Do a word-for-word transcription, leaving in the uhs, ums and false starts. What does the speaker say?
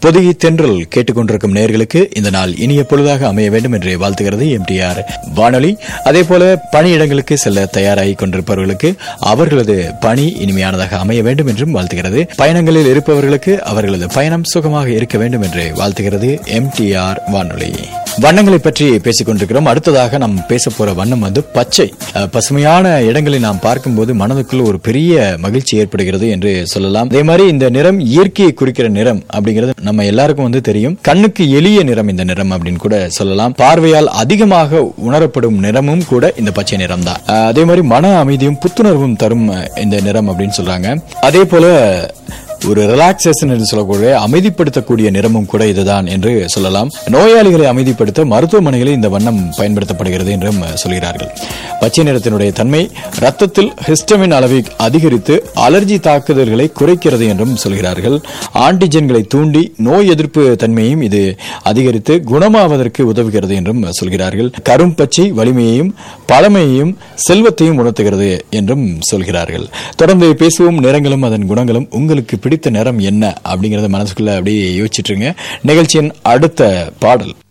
பொதிகை தென்றல் கேட்டுக்கொண்டிருக்கும் நேயர்களுக்கு இந்த நாள் இனிய பொழுதாக அமைய வேண்டும் என்று வாழ்த்துகிறது எம்டிஆர் வானொலி. அதே போல பணியிடங்களுக்கு செல்ல தயாராகி கொண்டிருப்பவர்களுக்கு அவர்களது பணி இனிமையானதாக அமைய வேண்டும் என்றும் வாழ்த்துகிறது. பயணங்களில் இருப்பவர்களுக்கு அவர்களது பயணம் சுகமாக இருக்க வேண்டும் என்று வாழ்த்துகிறது எம்டிஆர் வானொலி. வண்ணங்களை பற்றி பேசிக் கொண்டிருக்கிறோம். அடுத்ததாக நாம் பேச போற வண்ணம் வந்து பச்சை. பசுமையான இடங்களை நாம் பார்க்கும்போது மனதுக்குள் ஒரு பெரிய மகிழ்ச்சி ஏற்படுகிறது என்று சொல்லலாம். அதே மாதிரி இந்த நிறம் இயற்கையை குறிக்கிற நிறம் அப்படிங்கிறது நம்ம எல்லாருக்கும் வந்து தெரியும். கண்ணுக்கு எளிய நிறம் இந்த நிறம் அப்படின்னு கூட சொல்லலாம். பார்வையால் அதிகமாக உணரப்படும் நிறமும் கூட இந்த பச்சை நிறம் தான். அதே மாதிரி மன அமைதியும் புத்துணர்வும் தரும் இந்த நிறம் அப்படின்னு சொல்றாங்க. அதே போல ஒரு ரிலாக்ஸேஷன் என்று சொல்லக்கூடிய அமைதிப்படுத்தக்கூடிய நிறமும் கூட இதுதான் என்று சொல்லலாம். நோயாளிகளை அமைதிப்படுத்த மருத்துவமனைகளில் இந்த வண்ணம் பயன்படுத்தப்படுகிறது என்றும் சொல்கிறார்கள். பச்சை நிறத்தினுடைய தன்மை ரத்தத்தில் ஹிஸ்டமின் அளவை அதிகரித்து அலர்ஜி தாக்குதல்களை குறைக்கிறது என்றும் சொல்கிறார்கள். ஆன்டிஜென்களை தூண்டி நோய் எதிர்ப்பு தன்மையும் இது அதிகரித்து குணமாவதற்கு உதவுகிறது என்றும் சொல்கிறார்கள். கரும்பச்சை வலிமையையும் பழமையையும் செல்வத்தையும் உணர்த்துகிறது என்றும் சொல்கிறார்கள். தொடர்ந்து பேசுவோம். நிறங்களும் அதன் குணங்களும். உங்களுக்கு பிடித்த நிறம் என்ன அப்படிங்கறத மனசுக்குள்ள அப்படியே யோசிச்சுட்டு இருங்க. நிகழ்ச்சியின் அடுத்த பாடல்